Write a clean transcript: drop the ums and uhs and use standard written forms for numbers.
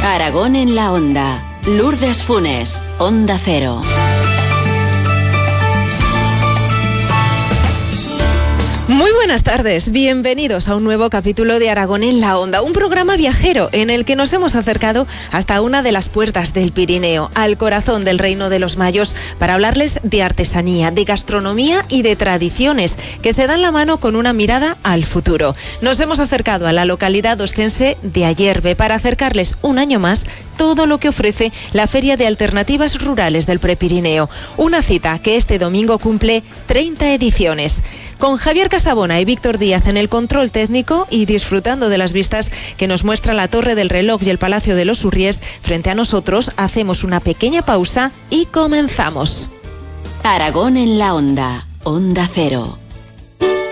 Aragón en la Onda. Lourdes Funes, Onda Cero. Muy buenas tardes, bienvenidos a un nuevo capítulo de Aragón en la Onda, un programa viajero en el que nos hemos acercado hasta una de las puertas del Pirineo, al corazón del Reino de los Mayos, para hablarles de artesanía, de gastronomía y de tradiciones que se dan la mano con una mirada al futuro. Nos hemos acercado a la localidad oscense de Ayerbe para acercarles un año más todo lo que ofrece la Feria de Alternativas Rurales del Prepirineo, una cita que este domingo cumple 30 ediciones. Con Javier Casabona y Víctor Díaz en el control técnico y disfrutando de las vistas que nos muestra la Torre del Reloj y el Palacio de los Urries, frente a nosotros hacemos una pequeña pausa y comenzamos. Aragón en la Onda, Onda Cero.